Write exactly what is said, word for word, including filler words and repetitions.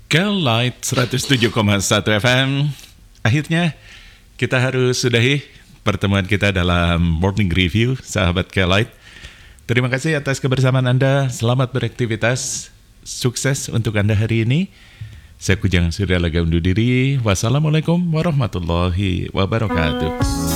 Light seratus tujuh koma satu F M. Akhirnya kita harus sudahi pertemuan kita dalam Morning Review, sahabat Light. Terima kasih atas kebersamaan Anda. Selamat beraktivitas. Sukses untuk Anda hari ini. Saya Kujang Surya Laga undur diri. Wassalamualaikum warahmatullahi wabarakatuh.